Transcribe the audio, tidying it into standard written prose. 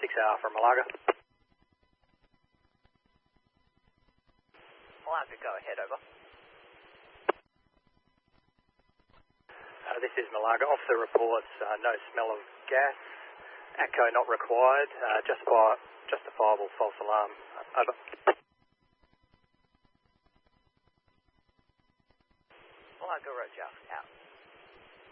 6R from Malaga. Malaga, go ahead, over. This is Malaga. Off the reports, no smell of gas. ATCO not required. Justifiable false alarm. Over. Malaga, roger.